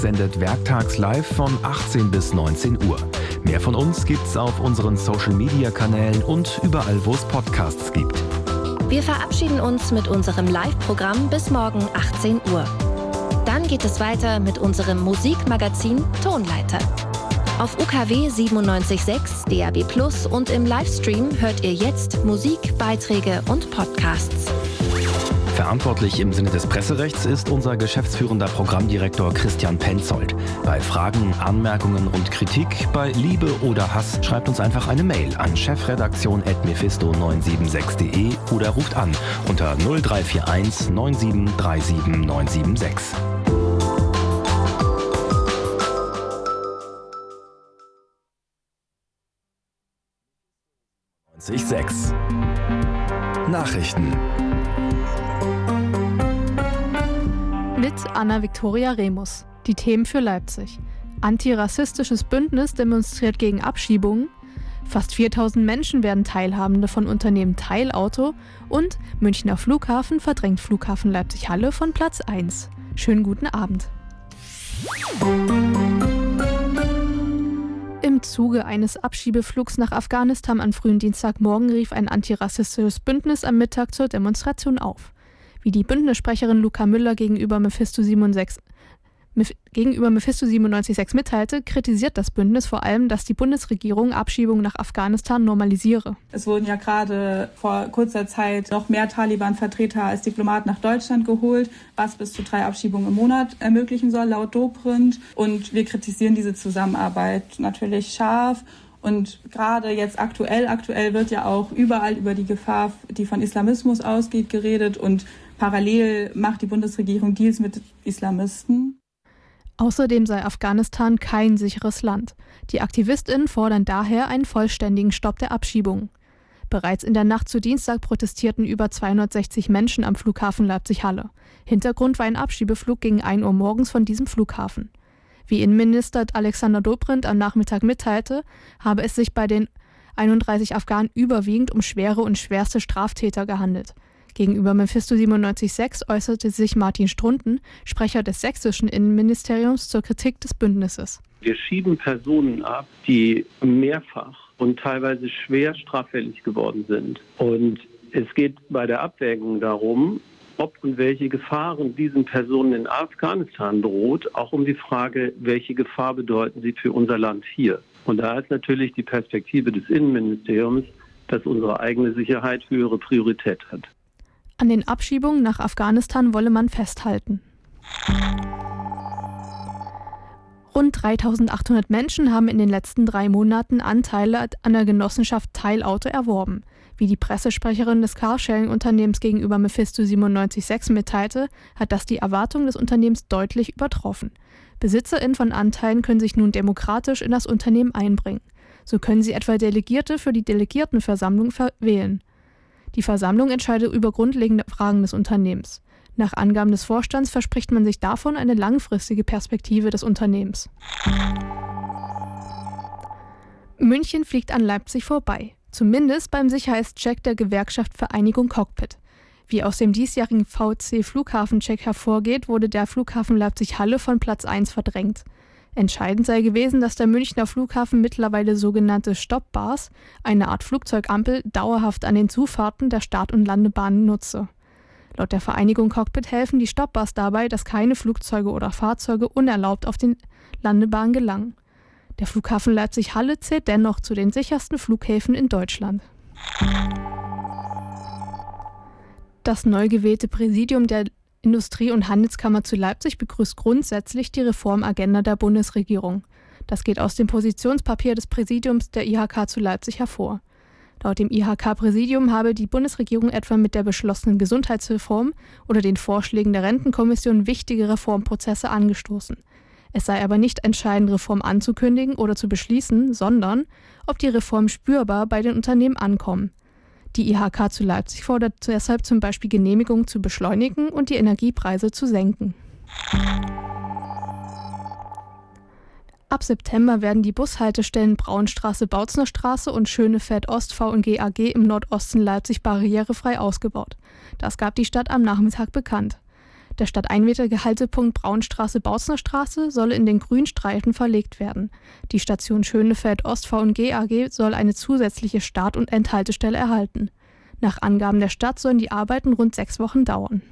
sendet werktags live von 18 bis 19 Uhr. Mehr von uns gibt's auf unseren Social-Media-Kanälen und überall, wo es Podcasts gibt. Wir verabschieden uns mit unserem Live-Programm bis morgen 18 Uhr. Dann geht es weiter mit unserem Musikmagazin Tonleiter. Auf UKW 97.6, DAB+ und im Livestream hört ihr jetzt Musik, Beiträge und Podcasts. Verantwortlich im Sinne des Presserechts ist unser geschäftsführender Programmdirektor Christian Penzold. Bei Fragen, Anmerkungen und Kritik, bei Liebe oder Hass schreibt uns einfach eine Mail an chefredaktion@mephisto976.de oder ruft an unter 0341 9737 976. 6. Nachrichten mit Anna-Viktoria Remus. Die Themen für Leipzig. Antirassistisches Bündnis demonstriert gegen Abschiebungen. Fast 4000 Menschen werden Teilhabende von Unternehmen Teilauto. Und Münchner Flughafen verdrängt Flughafen Leipzig-Halle von Platz 1. Schönen guten Abend. Im Zuge eines Abschiebeflugs nach Afghanistan am frühen Dienstagmorgen rief ein antirassistisches Bündnis am Mittag zur Demonstration auf. Wie die Bündnissprecherin Luca Müller gegenüber Mephisto 97.6 mitteilte, kritisiert das Bündnis vor allem, dass die Bundesregierung Abschiebungen nach Afghanistan normalisiere. Es wurden ja gerade vor kurzer Zeit noch mehr Taliban-Vertreter als Diplomaten nach Deutschland geholt, was bis zu 3 Abschiebungen im Monat ermöglichen soll, laut Dobrindt. Und wir kritisieren diese Zusammenarbeit natürlich scharf. Und gerade jetzt aktuell wird ja auch überall über die Gefahr, die von Islamismus ausgeht, geredet. Und parallel macht die Bundesregierung Deals mit Islamisten. Außerdem sei Afghanistan kein sicheres Land. Die AktivistInnen fordern daher einen vollständigen Stopp der Abschiebungen. Bereits in der Nacht zu Dienstag protestierten über 260 Menschen am Flughafen Leipzig-Halle. Hintergrund war ein Abschiebeflug gegen 1 Uhr morgens von diesem Flughafen. Wie Innenminister Alexander Dobrindt am Nachmittag mitteilte, habe es sich bei den 31 Afghanen überwiegend um schwere und schwerste Straftäter gehandelt. Gegenüber Mephisto 97.6 äußerte sich Martin Strunden, Sprecher des sächsischen Innenministeriums, zur Kritik des Bündnisses. Wir schieben Personen ab, die mehrfach und teilweise schwer straffällig geworden sind. Und es geht bei der Abwägung darum, ob und welche Gefahren diesen Personen in Afghanistan droht, auch um die Frage, welche Gefahr bedeuten sie für unser Land hier. Und da ist natürlich die Perspektive des Innenministeriums, dass unsere eigene Sicherheit höhere Priorität hat. An den Abschiebungen nach Afghanistan wolle man festhalten. Rund 3.800 Menschen haben in den letzten 3 Monaten Anteile an der Genossenschaft Teilauto erworben. Wie die Pressesprecherin des Carsharing-Unternehmens gegenüber Mephisto 97.6 mitteilte, hat das die Erwartungen des Unternehmens deutlich übertroffen. BesitzerInnen von Anteilen können sich nun demokratisch in das Unternehmen einbringen. So können sie etwa Delegierte für die Delegiertenversammlung wählen. Die Versammlung entscheidet über grundlegende Fragen des Unternehmens. Nach Angaben des Vorstands verspricht man sich davon eine langfristige Perspektive des Unternehmens. München fliegt an Leipzig vorbei. Zumindest beim Sicherheitscheck der Gewerkschaft Vereinigung Cockpit. Wie aus dem diesjährigen VC-Flughafencheck hervorgeht, wurde der Flughafen Leipzig-Halle von Platz 1 verdrängt. Entscheidend sei gewesen, dass der Münchner Flughafen mittlerweile sogenannte Stoppbars, eine Art Flugzeugampel, dauerhaft an den Zufahrten der Start- und Landebahnen nutze. Laut der Vereinigung Cockpit helfen die Stoppbars dabei, dass keine Flugzeuge oder Fahrzeuge unerlaubt auf den Landebahnen gelangen. Der Flughafen Leipzig-Halle zählt dennoch zu den sichersten Flughäfen in Deutschland. Das neu gewählte Präsidium der Industrie- und Handelskammer zu Leipzig begrüßt grundsätzlich die Reformagenda der Bundesregierung. Das geht aus dem Positionspapier des Präsidiums der IHK zu Leipzig hervor. Laut dem IHK-Präsidium habe die Bundesregierung etwa mit der beschlossenen Gesundheitsreform oder den Vorschlägen der Rentenkommission wichtige Reformprozesse angestoßen. Es sei aber nicht entscheidend, Reformen anzukündigen oder zu beschließen, sondern ob die Reformen spürbar bei den Unternehmen ankommen. Die IHK zu Leipzig fordert deshalb zum Beispiel Genehmigungen zu beschleunigen und die Energiepreise zu senken. Ab September werden die Bushaltestellen Braunstraße, Bautznerstraße und Schönefeld Ost V&G AG im Nordosten Leipzig barrierefrei ausgebaut. Das gab die Stadt am Nachmittag bekannt. Der Stadteinwohnerhaltepunkt Braunstraße-Bautznerstraße soll in den Grünstreifen verlegt werden. Die Station Schönefeld Ost V&G AG soll eine zusätzliche Start- und Endhaltestelle erhalten. Nach Angaben der Stadt sollen die Arbeiten rund 6 Wochen dauern.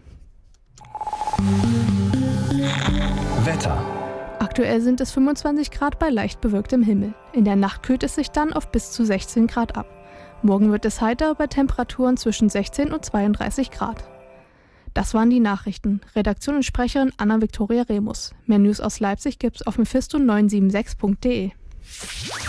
Wetter. Aktuell sind es 25 Grad bei leicht bewölktem Himmel. In der Nacht kühlt es sich dann auf bis zu 16 Grad ab. Morgen wird es heiter bei Temperaturen zwischen 16 und 32 Grad. Das waren die Nachrichten. Redaktion und Sprecherin Anna-Viktoria Remus. Mehr News aus Leipzig gibt's auf mephisto976.de.